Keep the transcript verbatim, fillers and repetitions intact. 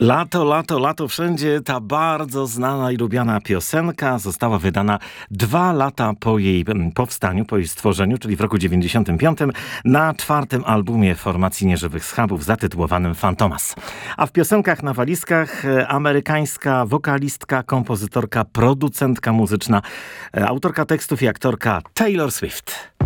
Lato, lato, lato wszędzie. Ta bardzo znana i lubiana piosenka została wydana dwa lata po jej powstaniu, po jej stworzeniu, czyli w roku dziewięćdziesiątym piątym, na czwartym albumie formacji Nieżywych Schabów zatytułowanym Fantomas. A w piosenkach na walizkach amerykańska wokalistka, kompozytorka, producentka muzyczna, autorka tekstów i aktorka Taylor Swift.